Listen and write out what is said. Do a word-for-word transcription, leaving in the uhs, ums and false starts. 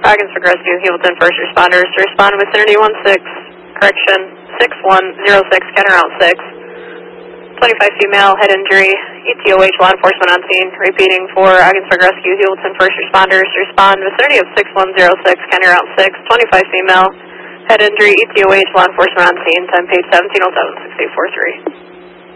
Ogdensburg Rescue, Hewleton First Responders to respond to vicinity one six, correction, six one zero six, Kenner Route six. twenty-five female, head injury, E T O H, law enforcement on scene. Repeating for Ogdensburg Rescue, Hewleton First Responders to respond vicinity of six one zero six, Kenner Route six. twenty-five female, head injury, E T O H, law enforcement on scene. Time page seventeen oh seven, six eight four three.